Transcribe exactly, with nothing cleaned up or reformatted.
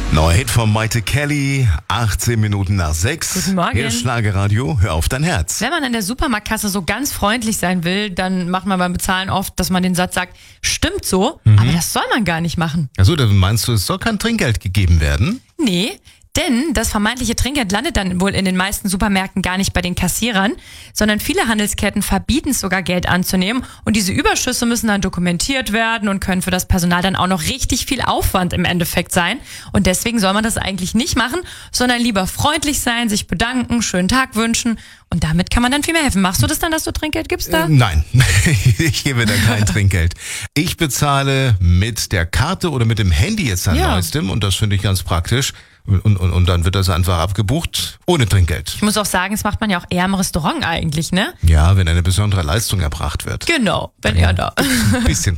Neuer Hit von Maite Kelly, achtzehn Minuten nach sechs. Guten Morgen. Hier ist Schlagerradio, hör auf dein Herz. Wenn man an der Supermarktkasse so ganz freundlich sein will, dann macht man beim Bezahlen oft, dass man den Satz sagt, stimmt so, mhm. aber das soll man gar nicht machen. Achso, dann meinst du, es soll kein Trinkgeld gegeben werden? Nee, denn das vermeintliche Trinkgeld landet dann wohl in den meisten Supermärkten gar nicht bei den Kassierern, sondern viele Handelsketten verbieten es sogar, Geld anzunehmen, und diese Überschüsse müssen dann dokumentiert werden und können für das Personal dann auch noch richtig viel Aufwand im Endeffekt sein. Und deswegen soll man das eigentlich nicht machen, sondern lieber freundlich sein, sich bedanken, schönen Tag wünschen, und damit kann man dann viel mehr helfen. Machst du das dann, dass du Trinkgeld gibst da? Äh, nein, ich gebe da kein Trinkgeld. Ich bezahle mit der Karte oder mit dem Handy jetzt an Ja. neuestem, und das finde ich ganz praktisch. Und, und, und dann wird das einfach abgebucht, ohne Trinkgeld. Ich muss auch sagen, das macht man ja auch eher im Restaurant eigentlich, ne? Ja, wenn eine besondere Leistung erbracht wird. Genau, wenn er da. Ein bisschen